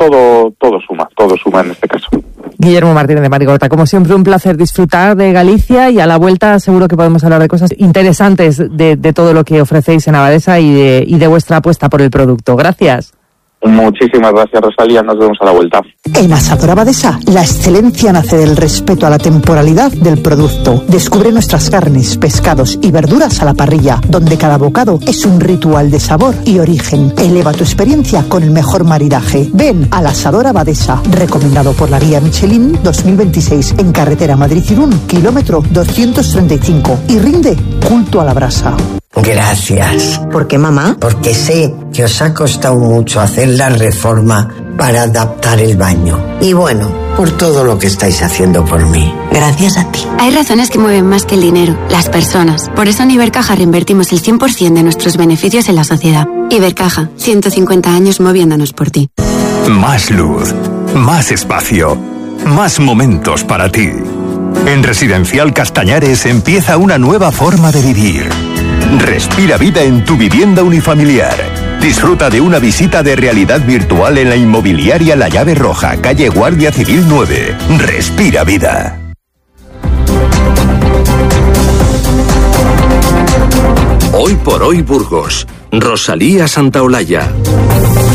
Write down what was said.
todo suma en este caso. Guillermo Martínez de Marigorta, como siempre un placer disfrutar de Galicia, y a la vuelta seguro que podemos hablar de cosas interesantes de todo lo que ofrecéis en Abadesa y de vuestra apuesta por el producto. Gracias. Muchísimas gracias, Rosalía, nos vemos a la vuelta. En Asador Abadesa, la excelencia nace del respeto a la temporalidad del producto. Descubre nuestras carnes, pescados y verduras a la parrilla, donde cada bocado es un ritual de sabor y origen. Eleva tu experiencia con el mejor maridaje. Ven al Asador Abadesa, recomendado por la guía Michelin 2026, en carretera Madrid-Irún, kilómetro 235, y rinde culto a la brasa. Gracias. ¿Por qué, mamá? Porque sé que os ha costado mucho hacer la reforma para adaptar el baño. Y bueno, por todo lo que estáis haciendo por mí. Gracias a ti. Hay razones que mueven más que el dinero, las personas. Por eso en Ibercaja reinvertimos el 100% de nuestros beneficios en la sociedad. Ibercaja, 150 años moviéndonos por ti. Más luz, más espacio, más momentos para ti. En Residencial Castañares empieza una nueva forma de vivir. Respira vida en tu vivienda unifamiliar. Disfruta de una visita de realidad virtual en la inmobiliaria La Llave Roja, calle Guardia Civil 9. Respira vida. Hoy por hoy Burgos. Rosalía Santaolalla.